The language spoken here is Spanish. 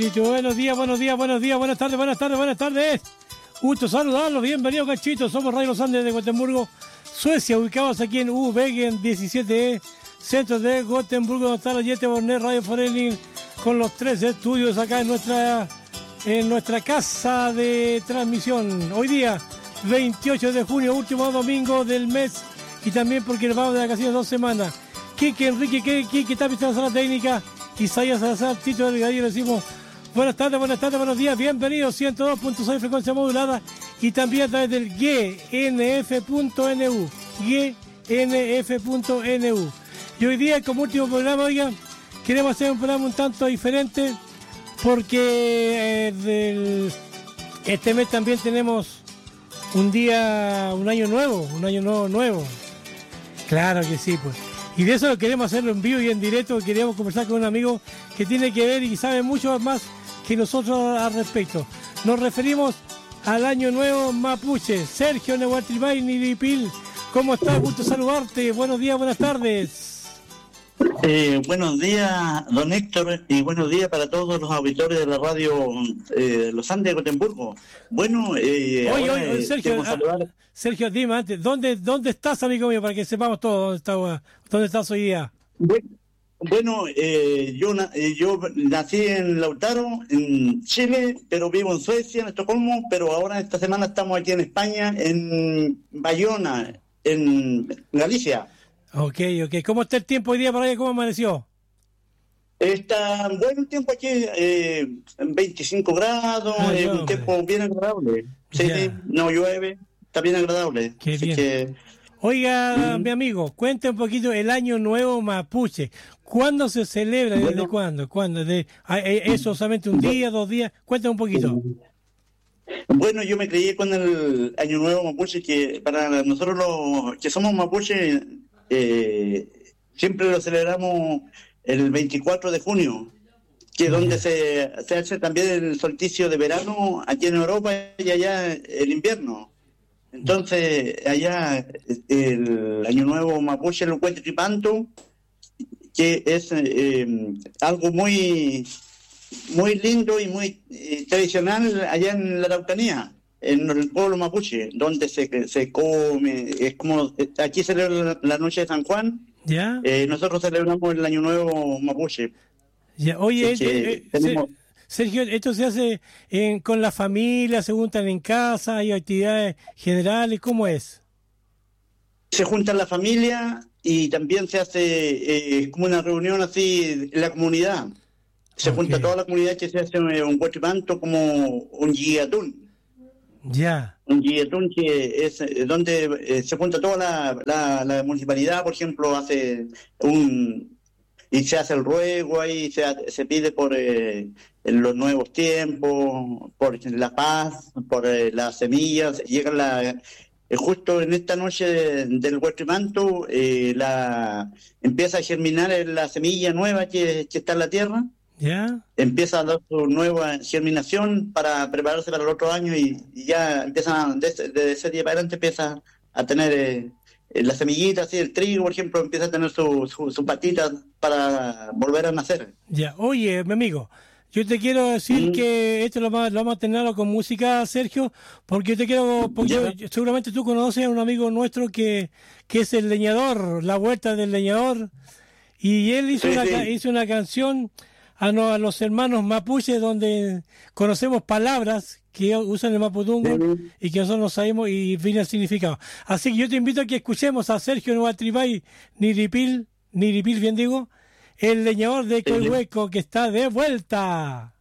Buenos días, buenas tardes. Gusto saludarlos, bienvenidos Cachitos. Somos Radio Los Andes de Gotemburgo, Suecia, ubicados aquí en Uvegen 17E, centro de Gotemburgo, donde está la Yete Bornet Radio Forening, con los 3 estudios acá en nuestra casa de transmisión. Hoy día, 28 de junio, último domingo del mes, y también porque nos vamos de vacaciones 2 semanas. Quique Enrique, Quique está en la sala técnica, Isaías Salazar, Tito Delgadillo, decimos buenas tardes, buenos días, bienvenidos, 102.6 frecuencia modulada y también a través del gnf.nu, gnf.nu. Y hoy día, como último programa, oiga, queremos hacer un programa un tanto diferente porque este mes también tenemos un año nuevo. Claro que sí, pues. Y de eso lo queremos hacerlo en vivo y en directo, queríamos conversar con un amigo que tiene que ver y sabe mucho más que nosotros al respecto. Nos referimos al Año Nuevo Mapuche. Sergio Nehuatribay Niripil, ¿cómo estás? Gusto saludarte. Buenos días, buenas tardes. Buenos días, don Héctor, y buenos días para todos los auditores de la radio Los Andes de Gotemburgo. Bueno, oye, Sergio, dime antes, ¿dónde estás, amigo mío, para que sepamos todo dónde estás hoy día? Bueno, yo nací en Lautaro, en Chile, pero vivo en Suecia, en Estocolmo, pero ahora esta semana estamos aquí en España, en Bayona, en Galicia. Ok. ¿Cómo está el tiempo hoy día para allá? ¿Cómo amaneció? Está bueno el tiempo aquí, 25 grados, un tiempo bien agradable. Sí, no llueve, está bien agradable. Qué bien. Oiga, mi amigo, cuente un poquito el Año Nuevo Mapuche. ¿Cuándo se celebra? ¿Desde cuándo? ¿Es solamente un día, 2 días? Cuéntame un poquito. Bueno, yo me creí con el Año Nuevo Mapuche, que para nosotros los que somos mapuche, siempre lo celebramos el 24 de junio, que es donde se hace también el solsticio de verano aquí en Europa y allá el invierno. Entonces, allá el Año Nuevo Mapuche lo encuentro Tripanto, que es algo muy lindo y muy tradicional allá en la Araucanía, en el pueblo mapuche, donde se come, es como aquí celebran la noche de San Juan. ¿Ya? Nosotros celebramos el Año Nuevo Mapuche. Ya. Oye, Sergio, ¿esto se hace con la familia, se juntan en casa, hay actividades generales, cómo es? Se juntan la familia y también se hace como una reunión así en la comunidad. Se junta toda la comunidad, que se hace un huachipanto como un guillatún. Ya. Un guillatún que es donde se junta toda la municipalidad, por ejemplo, y se hace el ruego ahí, se pide por los nuevos tiempos, por la paz, por las semillas. Llegan justo en esta noche del huachipanto, empieza a germinar la semilla nueva que está en la tierra. ¿Ya? Empieza a dar su nueva germinación para prepararse para el otro año y ya empiezan, desde ese día para adelante empieza a tener las semillitas, así, el trigo, por ejemplo, empieza a tener sus patitas para volver a nacer. Ya, oye, mi amigo, yo te quiero decir que esto lo vamos a tenerlo con música, Sergio, porque seguramente tú conoces a un amigo nuestro que es el leñador, La Vuelta del Leñador, y él hizo una canción a los hermanos mapuches, donde conocemos palabras que usan el mapudungun y que nosotros no sabemos y viene el significado. Así que yo te invito a que escuchemos a Sergio Nehuatribay Niripil, bien digo, el leñador de Coihueco, que está de vuelta.